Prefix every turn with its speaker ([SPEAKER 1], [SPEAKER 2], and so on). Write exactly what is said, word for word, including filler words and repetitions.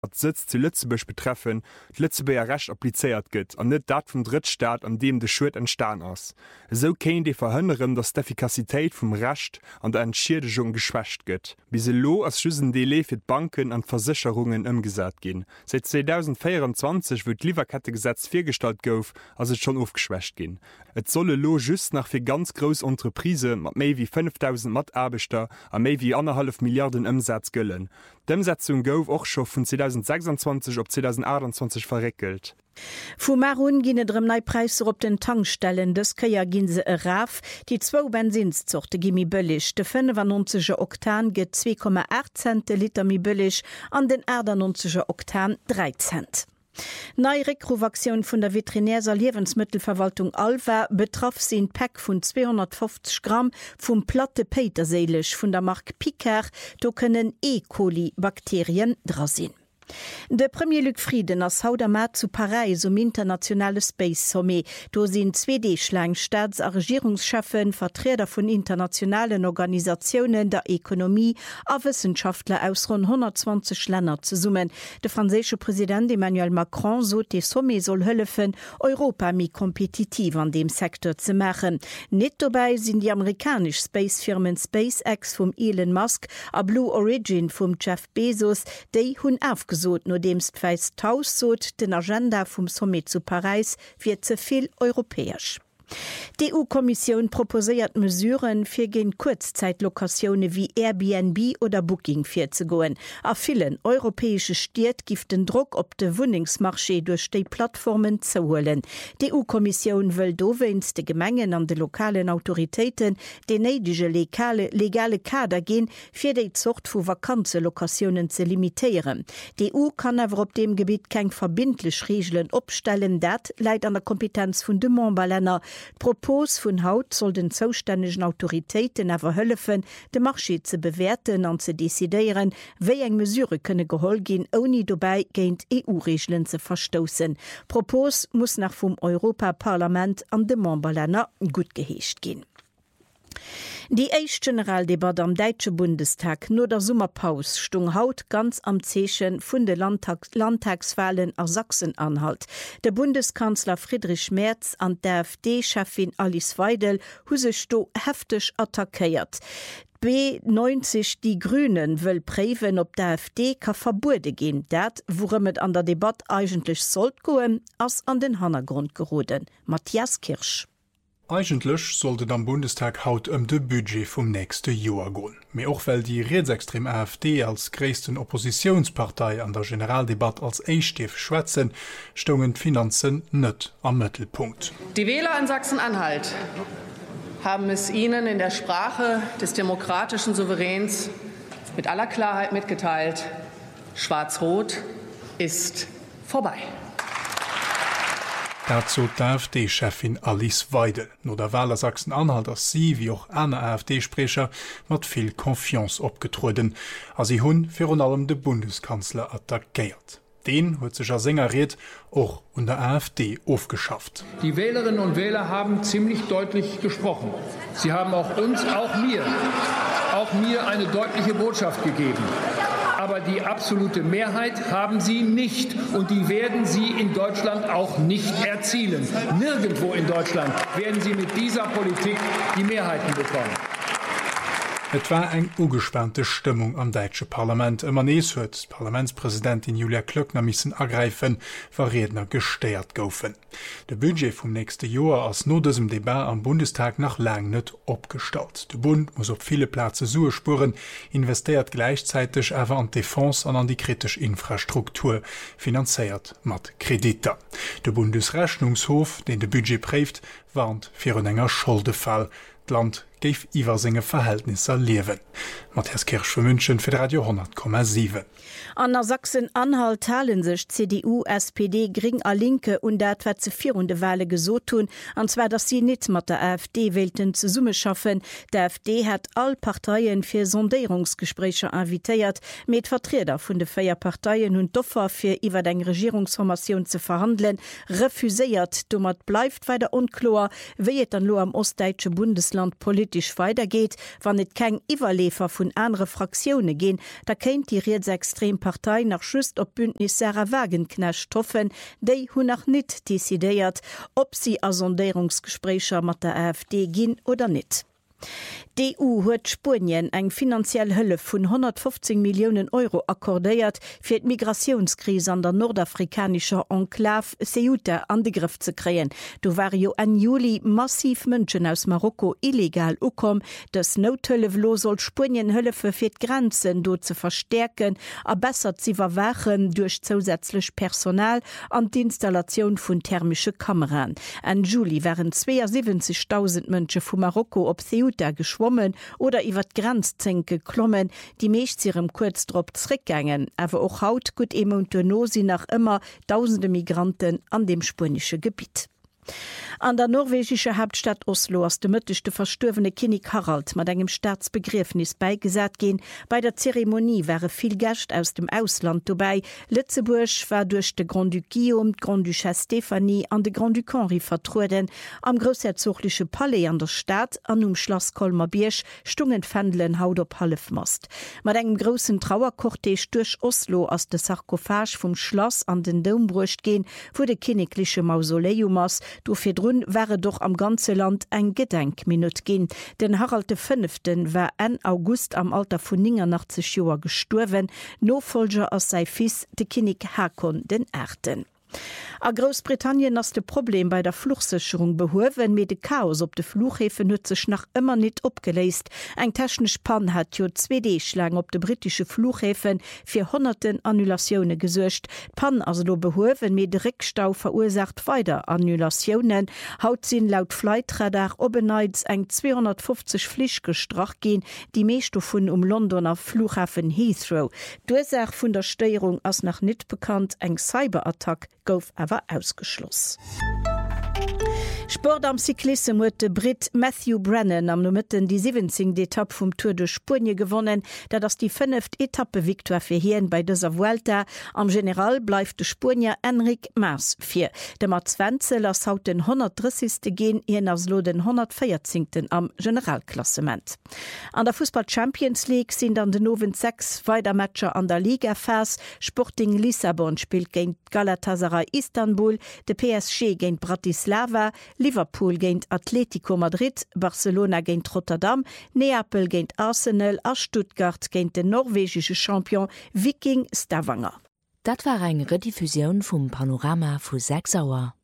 [SPEAKER 1] Sitz zu Lützeburg betreffen, d Lützeburger Recht appliziert gëtt, an net dat vum Drittstaat, an dem de Schuld entstaan ass. So kéint de verhënneren, dats d'Effikazitéit vum Recht an der Entschädigung geschwächt gëtt. Bise lo ass schüssen Delé fir Banken an Versicherungen ëmgesat gin. Seit zwanzig vierundzwanzig wird Lieferkettegesetz firstalt gouf, as et schon aufgeschwächt gin. Et solle lo just nach fir ganz gros Entreprise mat méi wie fünftausend Matarbechter a méi wie anderthalb Milliarden Umsatz gëllen. D'Umsetzung gouf och scho vun zwanzig sechsundzwanzig op zwanzig achtundzwanzig verrekelt.
[SPEAKER 2] Fu Marun ginne drem Neipreiser op den Tankstellen des Köier ginse e Raf, die zwo Bensinzochte gimi bëllig. De fünfundneunzig Oktan get zwei Komma acht Cent Liter mi bëllig, an den achtundneunzig Oktan drei Cent. Neue Rekruvaktion vun der Veterinärser Lebensmittelverwaltung Alva betraff se Pack vun zweihundertfünfzig Gramm vum platte Peterseelech vun der Mark Picard, do können E. coli-Bakterien drasinn. De Premier Luc Frieden ass Haudermat zu Paris um internationale Space Summit. Do sind zwei D-Schlang Staats- a Regierungschefen, Vertreter von internationalen Organisationen der Ökonomie a Wissenschaftler aus rund hundertzwanzig Länder zu summen. Der französische Präsident Emmanuel Macron so de Summit soll helfen, Europa mi kompetitiv an dem Sektor zu machen. Nicht dabei sind die amerikanischen Spacefirmen SpaceX vom Elon Musk a Blue Origin vom Jeff Bezos, die hun aufgesucht no dems d'Weis Taus sot den Agenda vum Summit zu Paris fir zeviel europäesch. Die E U-Kommission proposiert Mesuren fir gen Kurzzeitlokationen wie Airbnb oder Booking firzugoen. A vielen europäische Stiert gift den Druck op de Wohnungsmarché durch die Plattformen zu holen. Die E U-Kommission will dowens de Gemengen an de lokalen Autoritäten de neidige legale, legale Kader gehen, fir die Zucht vu Vakanzelokationen zu limitieren. Die E U kann aber op dem Gebiet kein verbindlich Regeln opstellen, dat leidt an der Kompetenz vun de Memberländer. Propos vun Haut soll den zoustännegen Autoritäten awer hëllefen, de Marché ze bewerten an ze desideieren, wéi eng Mesure kënne geholl gin oni dobei géint E U-Regeln ze verstossen. Propos muss nach vum Europaparlament an de Memberlänner gut geheescht gin. Die Eicht Generaldebat am Deutsche Bundestag no der Summerpaus stung haut ganz am Zeechen vun de Landtag, Landtagswahlen a Sachsen-Anhalt. Der Bundeskanzler Friedrich Merz an der AfD-Chefin Alice Weidel hu sech do heftig attackiert. B neunzig die Grünen wëll préwen op der AfD ka verbude gin, dat worum et an der Debatte eigentlich sollt goen ass an den Hannergrund geroden. Matthias Kirsch.
[SPEAKER 3] Eigentlich sollte am Bundestag haut um de Budget vom nächste Jahr gehen. Mir auch weil die rechtsextrem AfD als größten Oppositionspartei an der Generaldebatte als Eichstift schwätzen, stungen Finanzen nicht am Mittelpunkt.
[SPEAKER 4] Die Wähler in Sachsen-Anhalt haben es ihnen in der Sprache des demokratischen Souveräns mit aller Klarheit mitgeteilt: Schwarz-Rot ist vorbei.
[SPEAKER 3] Dazu die AfD-Chefin Alice Weidel. No der Wahl Sachsen-Anhalt als sie wie auch andere AfD-Sprecher mit viel Confiance abgetreten, als sie hun für allem den Bundeskanzler attackiert. Den hat sich als Sängerred auch unter AfD aufgeschafft.
[SPEAKER 5] Die Wählerinnen und Wähler haben ziemlich deutlich gesprochen. Sie haben auch uns, auch mir, auch mir eine deutliche Botschaft gegeben. Aber die absolute Mehrheit haben sie nicht und die werden sie in Deutschland auch nicht erzielen. Nirgendwo in Deutschland werden sie mit dieser Politik die Mehrheiten bekommen.
[SPEAKER 3] Es war eng ugespannte Stimmung am deutschen Parlament. Immer nees huet Parlamentspräsidentin Julia Klöckner missen ergreifen, war Redner gesteiert goufen. De Budget vom nächste Jahr als no diesem Debat am Bundestag nach lang net opgestalt. De Bund muss op viele Plätze Sue spuren, investiert gleichzeitig aber an Defense an an die kritische Infrastruktur, finanziert mat Krediter. De Bundesrechnungshof, den de Budget prägt, warnt für einen enger Schuldefall. Land geif iwwer senge Verhältnisse lewen. Matthias Kirsch für München für Radio hundert Komma sieben.
[SPEAKER 2] An der Sachsen-Anhalt teilen sich C D U, S P D, Grün a Linke und dat wat ze vierunde Wahle gesot tun, an zwar dass sie net mat der AfD wählten zu Summe schaffen. Der AfD hat all Parteien fir Sondierungsgespräche invitiert, mit Vertreter vun de Feierparteien und Doffer fir iwwer eng Regierungsformation zu verhandeln, refuséiert. Dummer bleibt weiter unklar, wieet dann lo am ostdeutsche Bundesland politisch politisch weitergeht, wann net kein Iwerlefer vun andere Fraktionen gehen, da kennt die Rechtsextrempartei nach schüst op Bündnis Sarah Wagenknecht hoffen, déi hun nach net desideiert, ob sie a Sondierungsgesprächer mat der AfD gin oder net. D U huet Spurien eng finanziell Hëlle vun hundertfünfzig Millionen Euro akkordéiert fir d' Migrationskrise an der nordafrikanischer Enklave Ceuta an de Griff ze kreen. Du war jo en Juli massiv Mënschen aus Marokko illegal ukom, dess Nothëlle lo soll Spurien Hëllefe fir d' Grenzen do ze verstärken, a bessert sie verwachen durch zusätzlich Personal an d'Installation vun thermische Kameran. En Juli waren zweiundsiebzigtausend Mënsche vu Marokko op Ceuta geschwommen oder iwwer Grenzzenke klommen, die meescht ihrem Kurzdrop zrickgängen, awer och haut gut emotonosi nach immer tausende Migranten an dem spanische Gebiet. An der norwegische Hauptstadt Oslo ass de mëttechte verstorvene Kinnig Harald mat engem Staatsbegriffnis beigesat gin. Bei der Zeremonie wäre viel Gäst aus dem Ausland dabei. Lützeburg war durch de Grand Duc Guillaume, Grand Duchesse Stephanie an de Grand Duc Henri vertruden. Am großherzogliche Palais an der Stadt an um Schloss Kolmarbiersch stungen Fändlen haut op Halfmast. Mat engem großen Trauerkortege durch Oslo aus de Sarkophage vom Schloss an den Dombrucht gehen, wo de königliche Mausoleum ass. Dofir drun wäre doch am ganze Land eng Gedenkminut gin. Den Harald de Fünften war en August am Alter vun neunundachtzig Joer gestorwen, Nofolger ass sei Fils de Kinnig Hakon den Erten. A Großbritannien ass de Problem bei der Fluchsicherung behowen me de Chaos op de Flughäfen nutzech nach immer net opgeleist. Eg technisch Pan hat jo zwei D-Schlägen op de britische Flughäfen fir hunderten Annulationune gesuercht. Pan as lo behowen me de Rickstau verursacht weiter Annulationen. Haut sinn laut Flightradar obeneids eng zweihundertfünfzig Flich gestrach gin, die meessto vun um Londoner Flughafen Heathrow. D'Ursach vun der Steierung ass nach net bekannt, eng Cyberattack gouf awer ausgeschloss. Sport am Cyklisse huet de Brit Matthew Brennan am Nomitten die siebzehnte Etappe vum Tour de Spurnie gewonnen, dat ass die fünfte Etappe Viktoire fir hien bei dëser Vuelta. Am General bleif de Spurnier Enric Mas fir. De mat Zwenzel ass haut den hundertdreißigste Gen hien ass lo den hundertvierzigsten am Generalklassement. An der Fußball Champions League sind an den nowen sechs Weitermatscher an der Liga Fas. Sporting Lissabon spielt géint Galatasaray Istanbul, de P S G géint Bratislava, Liverpool géint Atletico Madrid, Barcelona géint Rotterdam, Neapel géint Arsenal a Stuttgart géint den norwegische Champion Viking Stavanger.
[SPEAKER 6] Dat war eng Rediffusion vum Panorama vu sechs Auer.